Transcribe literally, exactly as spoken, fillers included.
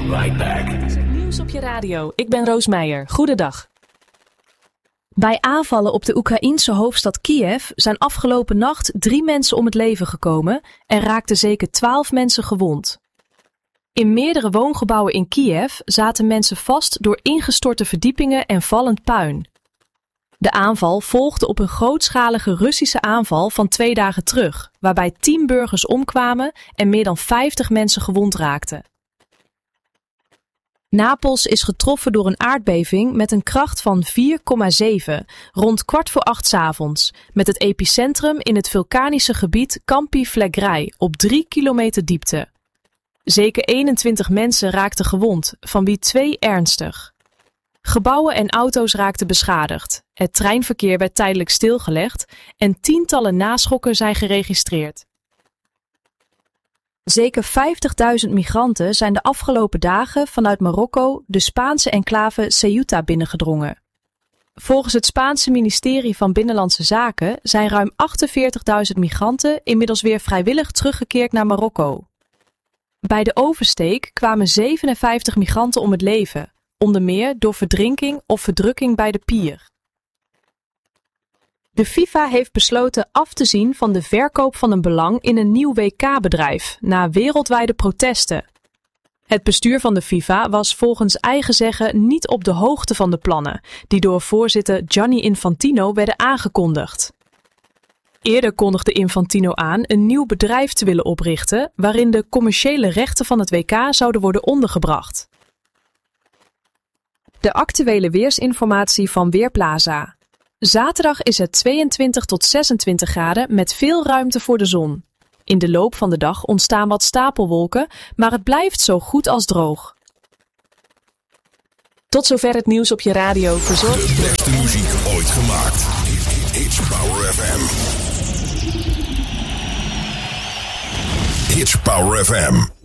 right back. Nieuws op je radio. Ik ben Roos Meijer. Goedendag. Bij aanvallen op de Oekraïense hoofdstad Kiev zijn afgelopen nacht drie mensen om het leven gekomen en raakten zeker twaalf mensen gewond. In meerdere woongebouwen in Kiev zaten mensen vast door ingestorte verdiepingen en vallend puin. De aanval volgde op een grootschalige Russische aanval van twee dagen terug, waarbij tien burgers omkwamen en meer dan vijftig mensen gewond raakten. Napels is getroffen door een aardbeving met een kracht van vier komma zeven, rond kwart voor acht 's avonds, met het epicentrum in het vulkanische gebied Campi Flegrei op drie kilometer diepte. Zeker eenentwintig mensen raakten gewond, van wie twee ernstig. Gebouwen en auto's raakten beschadigd, het treinverkeer werd tijdelijk stilgelegd en tientallen naschokken zijn geregistreerd. Zeker vijftigduizend migranten zijn de afgelopen dagen vanuit Marokko de Spaanse enclave Ceuta binnengedrongen. Volgens het Spaanse ministerie van Binnenlandse Zaken zijn ruim achtenveertigduizend migranten inmiddels weer vrijwillig teruggekeerd naar Marokko. Bij de oversteek kwamen zevenenvijftig migranten om het leven, onder meer door verdrinking of verdrukking bij de pier. De FIFA heeft besloten af te zien van de verkoop van een belang in een nieuw W K-bedrijf na wereldwijde protesten. Het bestuur van de FIFA was volgens eigen zeggen niet op de hoogte van de plannen, die door voorzitter Gianni Infantino werden aangekondigd. Eerder kondigde Infantino aan een nieuw bedrijf te willen oprichten, waarin de commerciële rechten van het W K zouden worden ondergebracht. De actuele weersinformatie van Weerplaza. Zaterdag is het tweeëntwintig tot zesentwintig graden met veel ruimte voor de zon. In de loop van de dag ontstaan wat stapelwolken, maar het blijft zo goed als droog. Tot zover het nieuws op je radio. Verzorgd. De beste muziek ooit gemaakt. Hits Power F M. Hits Power F M.